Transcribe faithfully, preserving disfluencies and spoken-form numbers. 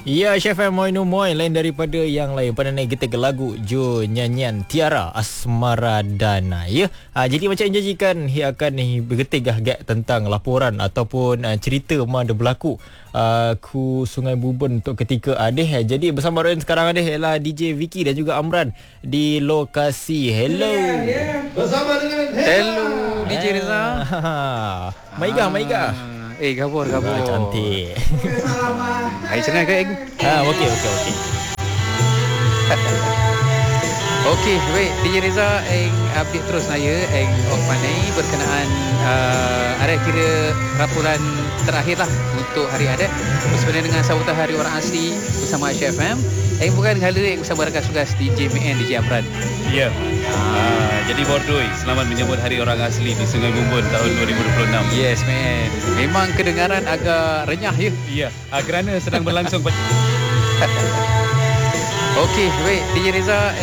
Ya, Chef M Moi No Moi, lain daripada yang lain. Pada naik kita ke lagu Jo nyanyian Tiara Asmara Dana. Ya, ha, jadi macam yang janjikan, ia akan ni bergetigah gak tentang laporan ataupun uh, cerita mana berlaku uh, ku Sungai Buben untuk ketika adeh. Jadi bersama Royan sekarang adeh ialah D J Vicky dan juga Amran di lokasi. Hello. Yeah, yeah. Bersama dengan Hello D J Reza. Maigah, Maigah. Eh, gabur, gabur. Ah, cantik. Hai, senang ke, Eng? Ha, okey, okey, okey. Okey, baik. D J Reza, Eng update terus saya, Eng of Manai berkenaan uh, ada kira laporan terakhir lah untuk hari adat bersama dengan sambutan Hari Orang Asli bersama Aisyah F M. Eng bukan hala Eng bersama rakan tugas D J M N, D J Amran. Ya. Yeah. Uh, jadi Bordoi, selamat menyambut Hari Orang Asli di Sungai Bumbun tahun dua ribu dua puluh enam. Yes, man. Memang kedengaran agak renyah ya. Ya, yeah. uh, kerana sedang berlangsung. Okey, baik. D J Reza,